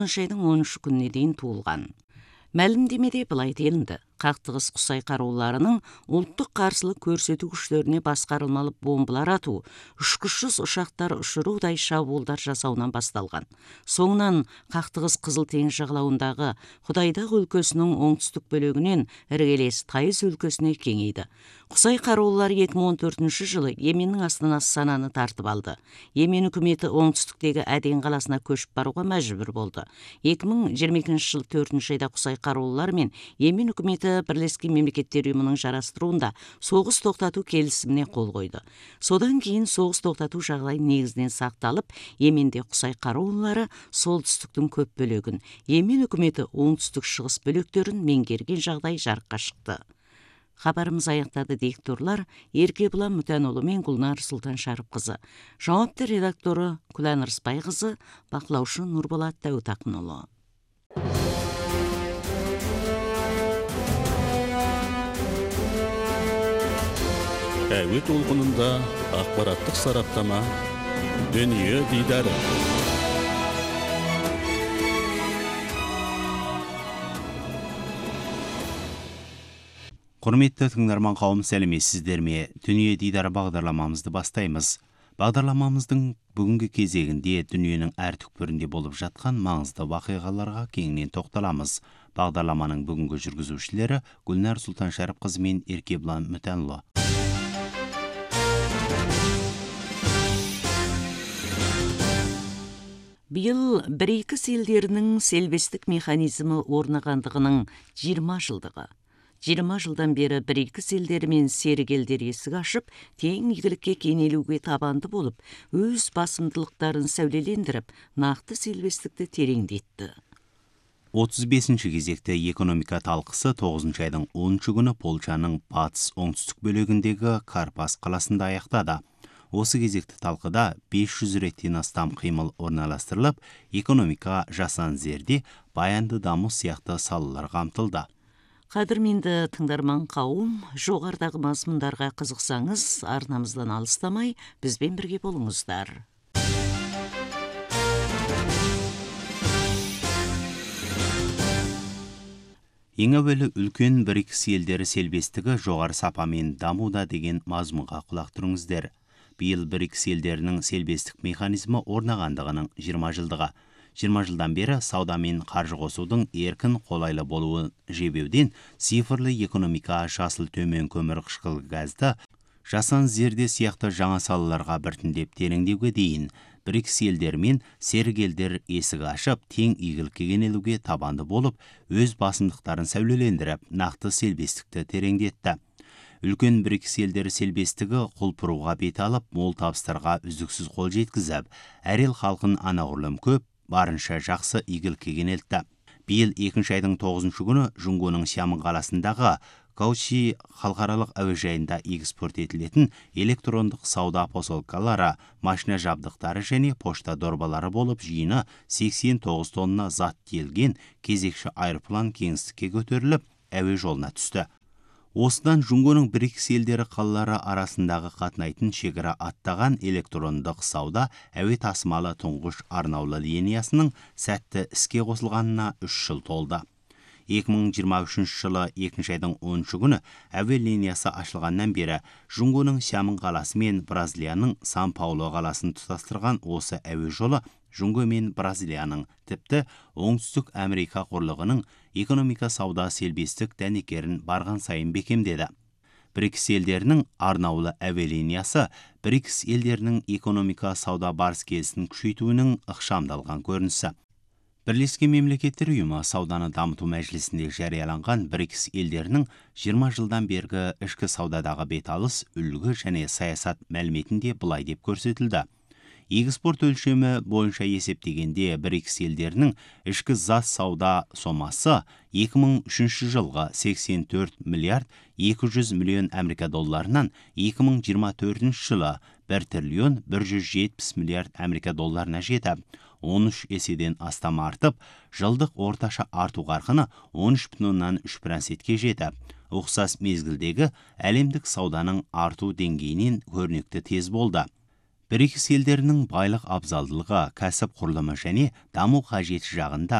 айдың 10 күніне дейін туылған. Мәлімдемеде былай делінді: қақтығыс Құсай қаруларының ұлттық қарсылық көрсету күштеріне басқарылмалы бомбалар ату, ұшқышсыз ұшақтар ұшырудай шабуылдар жасауынан басталған. Соңынан қақтығыс Қызыл теңіз жағалауындағы Құдайдақ өлкесінің оңтүстік бөлігінен іргелес Тайыз өлкесіне кеңейді. Құсай қарулары 2014 жылы Йеменнің астанасы Сананы тартып алды. Йемен үкіметі оңтүстіктегі Әден қаласына көшіп баруға мәжбүр болды. 2022 жыл 4 айда Құсай қарулары мен Йемен үкіметі Бірлескен Мемлекеттер ұйымының жарастыруында соғыс тоқтату келісіміне қол қойды. Содан кейін соғыс тоқтату жағдайы негізінен сақталып, Йеменде Құсай қарулары солтүстіктің көп бөлігін, Йемен үкіметі оңтүстік шығыс бөліктерін меңгерген жағдай жарыққа шықты. Хабарымыз аяқтады дикторлар Еркебұлан Мүтәнұлы мен Гүлнар Сұлтан Шарыпқызы. Жауапты редакторы Күлән Рысбайқызы, бақылаушы Нұрболат Дәуітақынұлы. Әуе толқынында ақпараттық сараптама, дүние дидары. Құрметті тыңдарман қауым, сәлеметсіздер ме? Дүние дидары бағдарламамызды бастаймыз. Бағдарламамыздың бүгінгі кезегінде дүниенің әр түкпірінде болып жатқан маңызды вақиғаларға кеңінен тоқталамыз. Бағдарламаның бүгінгі жүргізушілері Гүлнар Сұлтан Шарыпқызы мен Еркебұлан Мүтәнұлы. Биыл Брикс елдерінің селбестік механизмі орнағандығының 20 жылдығы. 20 жылдан бері Брикс елдері мен серік елдер есік ашып, тең игілікке кенелуге табанды болып, өз басымдылықтарын сәулелендіріп, нақты селбестікті тереңдетті. 35-ші кезекті экономика талқысы 9 айдың 10 күні Польшаның батыс оңтүстік бөлігіндегі Карпас қаласында аяқтады. Осы кезекті талқыда 500 реттен астам қимыл орналастырылып, экономика, жасан зерде, баянды даму сияқты салалар қамтылды. Қадірменді тыңдарман қауым, жоғарыдағы мазмұндарға қызықсаңыз, арнамыздан алыстамай, бізбен бірге болыңыздар. Ең әуелі үлкен Брикс елдері селбестігі жоғары сапамен дамуда деген мазмұнға құлақ тұрыңыздар. Биыл Брикс елдерінің селбестік механизмі орнағандығының 20 жылдығы. 20 жылдан бері сауда мен қаржы қосудың еркін қолайлы болуын жебеуден цифрлы экономика, жасыл төмен көмірқышқыл газды, жасан зерде сияқты жаңа салаларға біртіндеп тереңдеуге дейін Брикс елдер мен серік елдер есік ашып, тең игілікке кенелуге табанды болып, өз басымдықтарын сәулелендіріп, нақты селбестікті тереңдетті. Үлкен Брикс елдері селбестігі құлпыруға бет алып, мол табыстарға үздіксіз қол жеткізіп, әр ел халқын анағұрлым көп, барынша жақсы игілікке кенелтті. Биыл 2 айдың 9 күні Жұңгоның Сиамын қаласындағы Каучи халықаралық әуежайында экспорт етілетін электрондық сауда посылкалары, машина жабдықтары және пошта дорбалары болып, жиыны 89 тонна зат тиелген кезекші аэроплан кеңістікке көтеріліп, әуе жолына түсті. Осыдан Жұңгоның Брикс елдері қалалары арасындағы қатынайтын шекара аттаған электрондық сауда әуе тасымалы тұңғыш арнаулы линиясының сәтті іске қосылғанына 3 жыл толды. 2023 жылы 2 айдың 10 күні әуе линиясы ашылғаннан бері Жұңгоның Сиамын қаласы мен Бразилияның Сан-Пауло қаласын тұтастырған осы әуе жолы Жұңго мен Бразилияның, тіпті оңтүстік Америка құрлығының экономика сауда селбестік дәнекерін барған сайын бекемдеді. Брикс елдерінің арнаулы әуе линиясы Брикс елдерінің экономика сауда барыс келісін күшейтуінің ықшамдалған көрінісі. Бірлескен Мемлекеттер ұйымы сауданы дамыту мәжілісінде жарияланған Брикс елдерінің 20 жылдан бергі ішкі саудадағы беталыс, үлгі және саясат мәліметінде былай деп көрсетілді. Экспорт өлшемі бойынша есептегенде Брикс елдерінің ішкі зат сауда сомасы 2003 жылғы 84 миллиард 200 миллион Америка долларынан 2024 жылы 1 триллион 170 миллиард Америка долларына жетіп, 13 еседен астам артып, жылдық орташа арту қарқыны 13,3%-ке жетіп, ұқсас мезгілдегі әлемдік сауданың арту деңгейінен көрнекті тез болды. BRICS елдерінің байлық абзалдылығы, кәсіп құрылымы және даму қажеті жағында